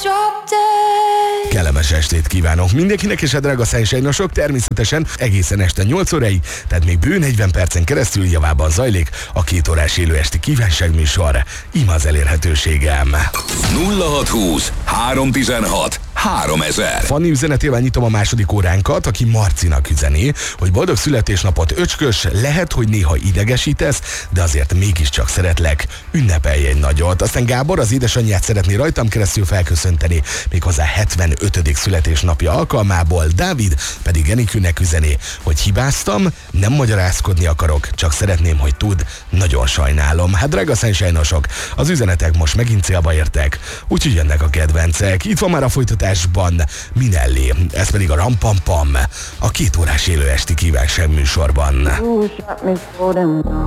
Kellemes estét kívánok mindenkinek, és a drága Sunshine-osok természetesen egészen este 8 óráig, tehát még bő 40 percen keresztül javában zajlik a 2 órás élő esti kívánságműsor. Íme az elérhetőségem. 0620 316 3000. Fanni üzenetével nyitom a második óránkat, aki Marcinak üzeni, hogy boldog születésnapot, öcskös, lehet, hogy néha idegesítesz, de azért mégiscsak szeretlek, ünnepelj egy nagyot. Aztán Gábor az édesanyját szeretné rajtam keresztül felköszönteni, méghozzá 75. születésnapja alkalmából. Dávid pedig Enikőnek üzeni, hogy hibáztam, nem magyarázkodni akarok, csak szeretném, hogy tudd, nagyon sajnálom. Hát drága Sunshine-osok, az üzenetek most megint célba értek, úgyhogy jönnek a kedvencek. Itt van már a folytatásban Minelli, ez pedig a Rampampam, a 2 órás élő esti kívánság műsorban.